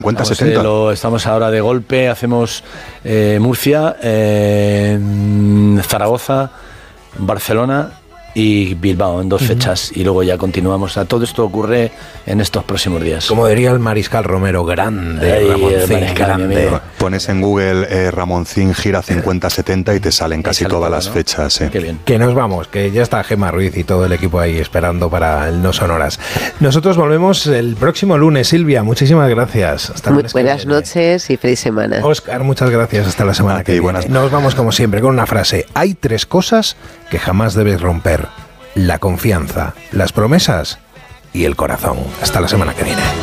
50-70. Estamos ahora de golpe, hacemos Murcia, Zaragoza, Barcelona y Bilbao en 2 fechas, y luego ya continuamos. Todo esto ocurre en estos próximos días. Como diría el mariscal Romero, grande, Ramoncín, grande. Pones en Google Ramoncín gira 50-70 y te salen casi todas las fechas. Qué bien. Que nos vamos, que ya está Gemma Ruiz y todo el equipo ahí esperando para el No Sonoras. Nosotros volvemos el próximo lunes. Silvia, muchísimas gracias. Hasta muy buenas noches y feliz semana. Óscar, muchas gracias. Hasta la semana que viene. Nos vamos como siempre con una frase. Hay 3 cosas que jamás debes romper: la confianza, las promesas y el corazón. Hasta la semana que viene.